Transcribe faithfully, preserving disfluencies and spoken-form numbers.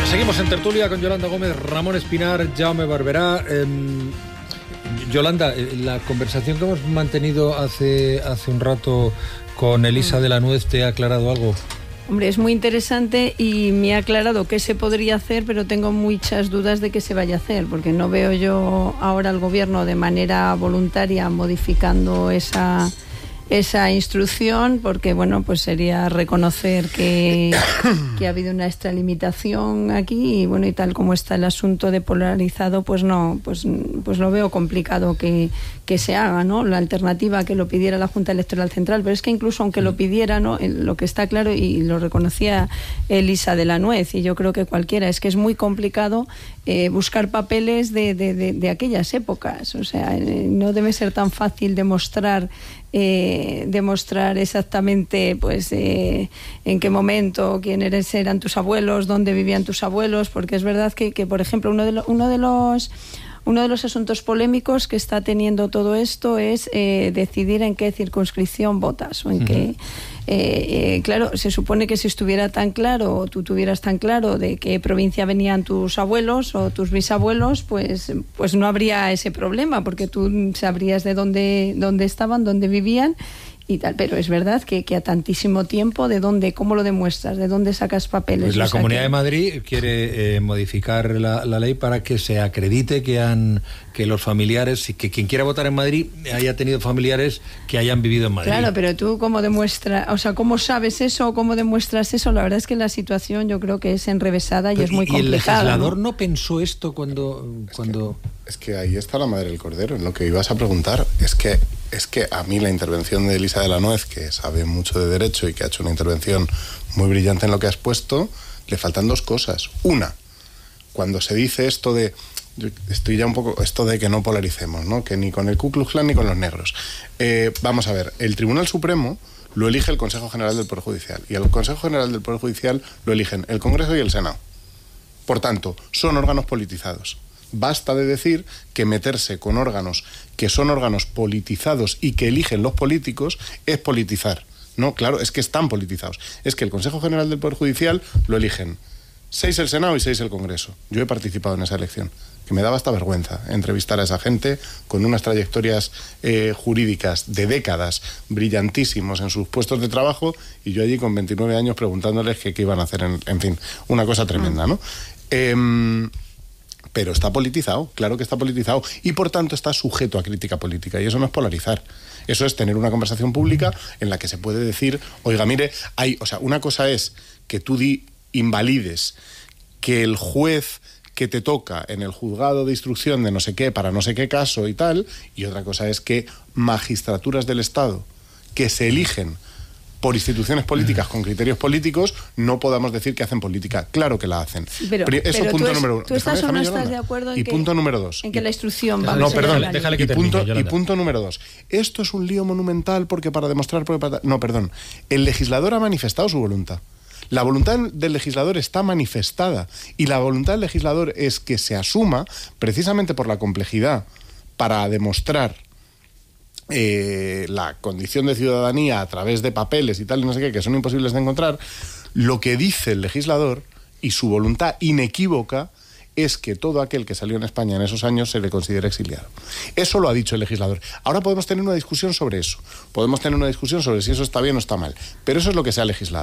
Seguimos en tertulia con Yolanda Gómez, Ramón Espinar, Jaume Barberá. Eh, Yolanda, la conversación que hemos mantenido hace, hace un rato con Elisa de la Nuez, ¿te ha aclarado algo? Hombre, es muy interesante y me ha aclarado qué se podría hacer, pero tengo muchas dudas de qué se vaya a hacer, porque no veo yo ahora al gobierno de manera voluntaria modificando esa... esa instrucción, porque bueno, pues sería reconocer que, que ha habido una extralimitación aquí y bueno, y tal como está el asunto de polarizado, pues no, pues, pues lo veo complicado que, que se haga, ¿no? La alternativa que lo pidiera la Junta Electoral Central, pero es que incluso aunque lo pidiera, ¿no? Lo que está claro, y lo reconocía Elisa de la Nuez, y yo creo que cualquiera, es que es muy complicado eh, buscar papeles de, de, de, de aquellas épocas, o sea, eh, no debe ser tan fácil demostrar Eh, demostrar exactamente pues eh, en qué momento, quiénes eran tus abuelos, dónde vivían tus abuelos, porque es verdad que, que por ejemplo, uno de, lo, uno de los uno de los asuntos polémicos que está teniendo todo esto es eh, decidir en qué circunscripción votas o en uh-huh. qué eh, eh, claro, se supone que si estuviera tan claro o tú tuvieras tan claro de qué provincia venían tus abuelos o tus bisabuelos, pues, pues no habría ese problema, porque tú sabrías de dónde, dónde estaban, dónde vivían y tal, pero es verdad que, que a tantísimo tiempo, ¿de dónde, cómo lo demuestras? ¿De dónde sacas papeles? Pues la o sea, Comunidad que... de Madrid quiere eh, modificar la, la ley para que se acredite que han que los familiares, que quien quiera votar en Madrid haya tenido familiares que hayan vivido en Madrid. Claro, pero tú cómo demuestras, o sea, cómo sabes eso o cómo demuestras eso, la verdad es que la situación yo creo que es enrevesada y pero, es muy y complicada. ¿Y el legislador ¿no? no pensó esto cuando... Es cuando... Que, es que ahí está la madre del cordero, en lo que ibas a preguntar, es que es que a mí la intervención de Elisa de la Nuez, que sabe mucho de derecho y que ha hecho una intervención muy brillante en lo que has puesto, le faltan dos cosas. Una, cuando se dice esto de, yo estoy ya un poco, esto de que no polaricemos, ¿no? Que ni con el Ku Klux Klan ni con los negros. Eh, vamos a ver, el Tribunal Supremo lo elige el Consejo General del Poder Judicial y el Consejo General del Poder Judicial lo eligen el Congreso y el Senado. Por tanto, son órganos politizados. Basta de decir que meterse con órganos que son órganos politizados y que eligen los políticos es politizar. No, claro, es que están politizados. Es que el Consejo General del Poder Judicial lo eligen seis el Senado y seis el Congreso. Yo he participado en esa elección, que me daba hasta vergüenza entrevistar a esa gente con unas trayectorias eh, jurídicas de décadas, brillantísimos en sus puestos de trabajo, y yo allí con veintinueve años preguntándoles qué iban a hacer. En, en fin, una cosa tremenda, ¿no? Eh, Pero está politizado, claro que está politizado, y por tanto está sujeto a crítica política, y eso no es polarizar. Eso es tener una conversación pública en la que se puede decir, oiga, mire, hay, o sea, una cosa es que tú di, invalides que el juez que te toca en el juzgado de instrucción de no sé qué, para no sé qué caso y tal, y otra cosa es que magistraturas del Estado que se eligen por instituciones políticas con criterios políticos no podamos decir que hacen política. Claro que la hacen. Sí, pero, Eso pero punto tú, es, número uno. ¿Tú estás déjame, o no déjame, estás de acuerdo en, y que, punto número dos. en que la instrucción va va no, a perdón, déjale que y termine, punto, Yolanda. y punto número dos. Esto es un lío monumental porque para demostrar... Porque para, no, perdón. El legislador ha manifestado su voluntad. La voluntad del legislador está manifestada y la voluntad del legislador es que se asuma, precisamente por la complejidad, para demostrar Eh, la condición de ciudadanía a través de papeles y tal, y no sé qué, que son imposibles de encontrar, lo que dice el legislador y su voluntad inequívoca es que todo aquel que salió en España en esos años se le considere exiliado. Eso lo ha dicho el legislador. Ahora podemos tener una discusión sobre eso, podemos tener una discusión sobre si eso está bien o está mal, pero eso es lo que se ha legislado.